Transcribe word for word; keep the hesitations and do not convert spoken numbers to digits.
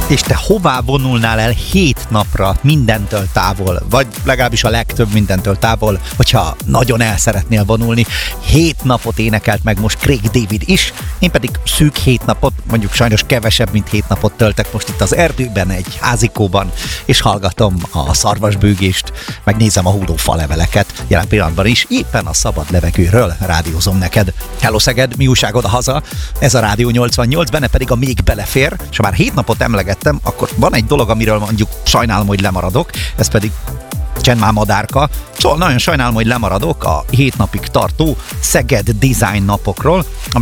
És te hová vonulnál el hét napra mindentől távol, vagy legalábbis a legtöbb mindentől távol, hogyha nagyon el szeretnél vonulni? Hét napot énekelt meg most Craig David is, én pedig szűk hét napot, mondjuk sajnos kevesebb, mint hét napot töltek most itt az erdőben, egy házikóban, és hallgatom a szarvasbőgést, megnézem a hulló faleveleket, jelen pillanatban is éppen a szabad levegőről rádiózom neked. Hello Szeged, mi újság oda-haza? Ez a Rádió nyolcvannyolc, benne pedig a Még belefér, és ha már hét napot emlegettem, akkor van egy dolog, amiről mondjuk sajnálom, hogy lemaradok, ez pedig Csend már madárka. Szóval nagyon sajnálom, hogy lemaradok a hét napig tartó Szeged Design napokról,